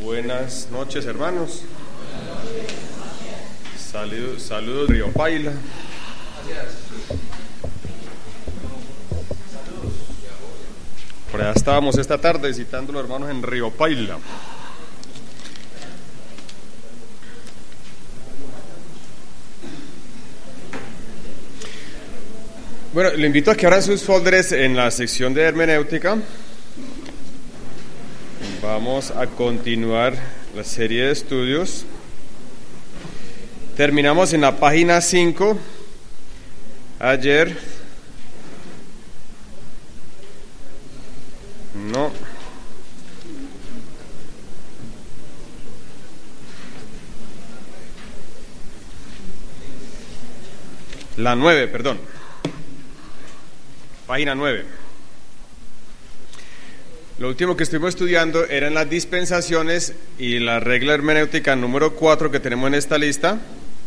Buenas noches, hermanos. Saludos Río Paila. Por allá estábamos esta tarde visitando a los hermanos en Río Paila. Bueno, le invito a que abran sus folders en la sección de hermenéutica. Vamos a continuar la serie de estudios. Terminamos en la página 5 ayer. No. La 9, perdón. Página 9. Lo último que estuvimos estudiando eran las dispensaciones y la regla hermenéutica número 4 que tenemos en esta lista,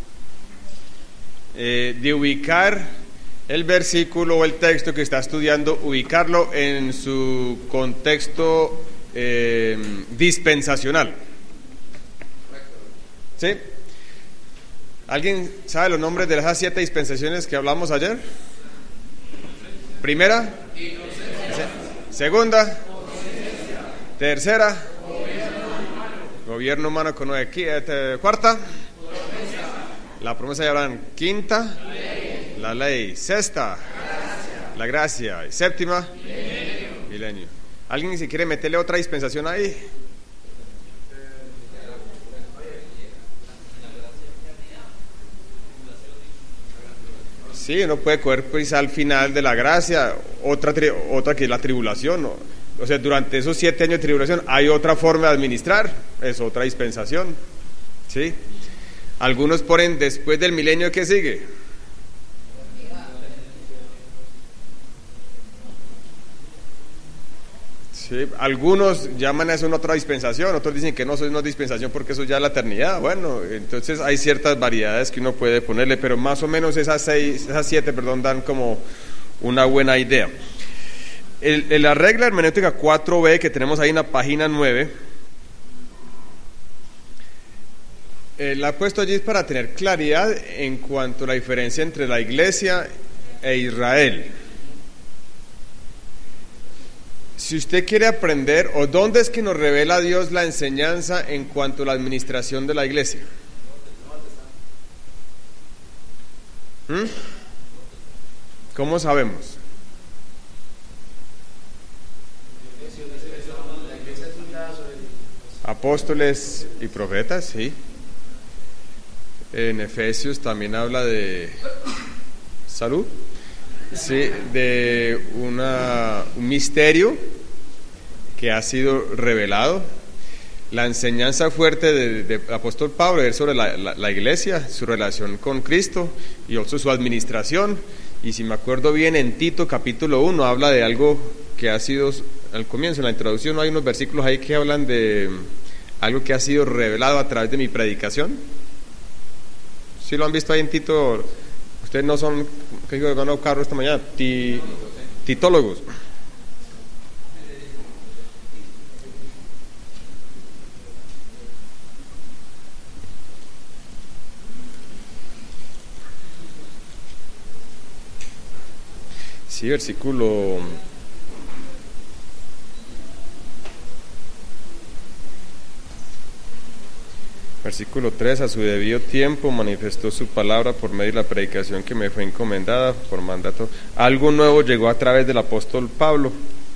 de ubicar el versículo o el texto que está estudiando, ubicarlo en su contexto dispensacional. ¿Sí? ¿Alguien sabe los nombres de esas 7 dispensaciones que hablamos ayer? Primera, segunda, tercera, gobierno humano con 9, cuarta, la promesa de Abraham, quinta, la ley, sexta, la gracia, y séptima, milenio. ¿Alguien si quiere meterle otra dispensación ahí? Sí, uno puede coger pues al final de la gracia, otra que es la tribulación, ¿no? O sea, durante esos 7 años de tribulación hay otra forma de administrar, es otra dispensación, ¿sí? Algunos ponen después del milenio que sigue. Sí, algunos llaman a eso una otra dispensación, otros dicen que no, eso es una dispensación porque eso ya es la eternidad. Bueno, entonces hay ciertas variedades que uno puede ponerle, pero más o menos esas 7, dan como una buena idea. La regla hermenéutica 4b que tenemos ahí en la página 9, la he puesto allí para tener claridad en cuanto a la diferencia entre la iglesia e Israel. Si usted quiere aprender, o dónde es que nos revela Dios la enseñanza en cuanto a la administración de la iglesia. ¿Cómo sabemos? Apóstoles y profetas, sí. En Efesios también habla de salud, sí, de un misterio que ha sido revelado. La enseñanza fuerte del apóstol Pablo es sobre la iglesia, su relación con Cristo y also su administración. Y si me acuerdo bien, en Tito capítulo 1 habla de algo que ha sido, al comienzo, en la introducción, hay unos versículos ahí que hablan de algo que ha sido revelado a través de mi predicación. ¿Sí lo han visto ahí en Tito? Ustedes no son, que ganó Carlos esta mañana, titólogos. Sí, versículo 3, a su debido tiempo manifestó su palabra por medio de la predicación que me fue encomendada por mandato. Algo nuevo llegó a través del apóstol Pablo.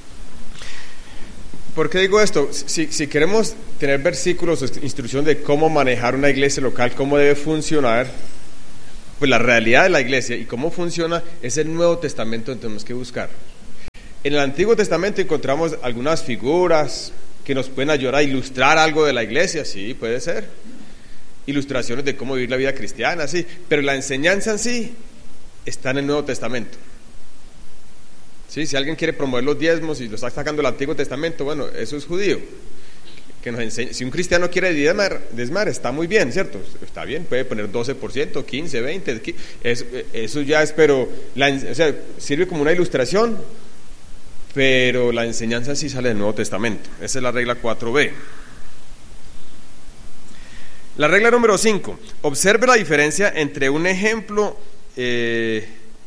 ¿Por qué digo esto? Si queremos tener versículos o instrucción de cómo manejar una iglesia local, cómo debe funcionar, pues la realidad de la iglesia y cómo funciona es el Nuevo Testamento que tenemos que buscar. En el Antiguo Testamento encontramos algunas figuras que nos pueden ayudar a ilustrar algo de la iglesia, sí, puede ser. Ilustraciones de cómo vivir la vida cristiana, sí, pero la enseñanza en sí está en el Nuevo Testamento. Sí, si alguien quiere promover los diezmos y lo está sacando del Antiguo Testamento, bueno, eso es judío. Que nos enseña. Si un cristiano quiere diezmar, está muy bien, ¿cierto? Está bien, puede poner 12%, 15, 20, eso ya es, pero o sea, sirve como una ilustración, pero la enseñanza sí sale del Nuevo Testamento. Esa es la regla 4b. La regla número 5. Observe la diferencia entre un ejemplo y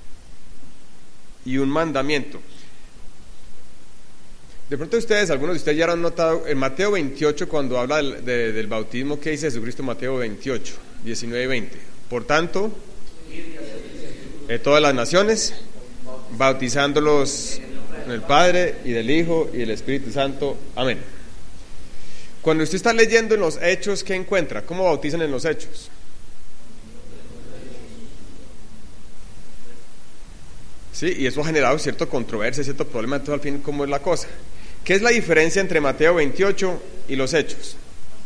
un mandamiento. De pronto algunos de ustedes ya han notado en Mateo 28 cuando habla del bautismo, ¿qué dice Jesucristo en Mateo 28, 19 y 20? Por tanto, todas las naciones, bautizándolos en el Padre y del Hijo y del Espíritu Santo. Amén. Cuando usted está leyendo en los Hechos, ¿qué encuentra? ¿Cómo bautizan en los Hechos? Sí, y eso ha generado cierta controversia, cierto problema. Entonces, al fin, ¿cómo es la cosa? ¿Qué es la diferencia entre Mateo 28 y los Hechos?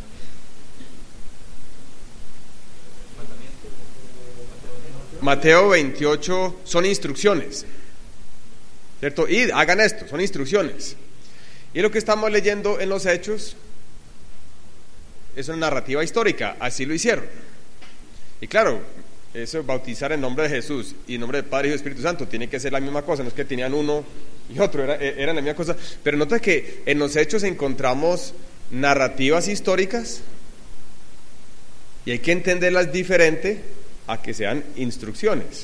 Mateo 28 son instrucciones, ¿cierto? Y hagan esto, son instrucciones. Y lo que estamos leyendo en los Hechos es una narrativa histórica, así lo hicieron. Y claro, eso, bautizar en nombre de Jesús y en nombre del Padre y del Espíritu Santo, tiene que ser la misma cosa, no es que tenían uno y otro, eran la misma cosa. Pero nota que en los Hechos encontramos narrativas históricas y hay que entenderlas diferente a que sean instrucciones.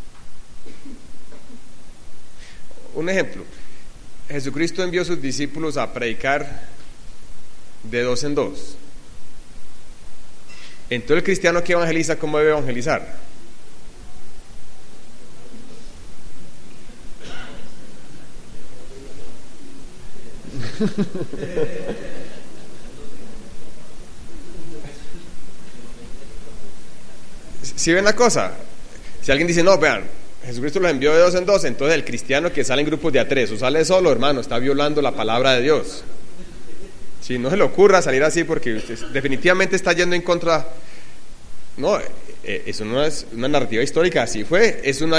Un ejemplo, Jesucristo envió a sus discípulos a predicar de 2 en 2. Entonces el cristiano que evangeliza, ¿cómo debe evangelizar? ¿Sí ven la cosa? Si alguien dice, no, vean, Jesucristo los envió de 2 en 2, entonces el cristiano que sale en grupos de a 3 o sale solo, hermano, está violando la palabra de Dios. Si no se le ocurra salir así, porque usted definitivamente está yendo en contra. No, eso no es una narrativa histórica, así fue, es un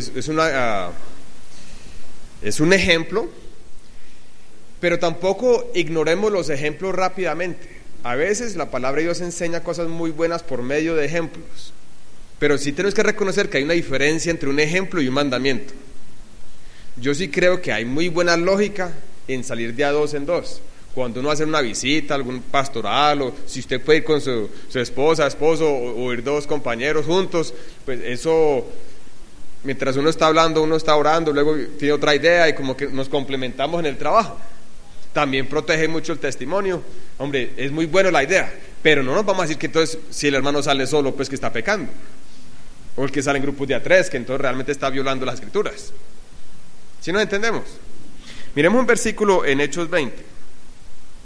ejemplo, pero tampoco ignoremos los ejemplos rápidamente. A veces la palabra de Dios enseña cosas muy buenas por medio de ejemplos, pero sí tenemos que reconocer que hay una diferencia entre un ejemplo y un mandamiento. Yo sí creo que hay muy buena lógica en salir de a 2 en 2. Cuando uno va a hacer una visita, algún pastoral, o si usted puede ir con su esposa, esposo, o ir 2 compañeros juntos, pues eso, mientras uno está hablando, uno está orando, luego tiene otra idea y como que nos complementamos en el trabajo. También protege mucho el testimonio. Hombre, es muy buena la idea, pero no nos vamos a decir que entonces si el hermano sale solo, pues que está pecando, o el que sale en grupos de a 3, que entonces realmente está violando las escrituras. ¿Sí nos entendemos? Miremos un versículo en Hechos 20.